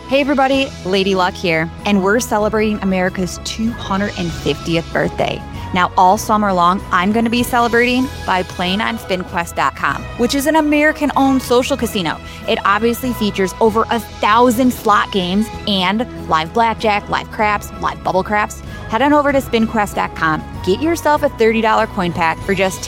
Hey everybody, Lady Luck here, and we're celebrating America's 250th birthday. Now, all summer long, I'm going to be celebrating by playing on SpinQuest.com, which is an American-owned social casino. It obviously features over 1,000 slot games and live blackjack, live craps, live bubble craps. Head on over to SpinQuest.com. Get yourself a $30 coin pack for just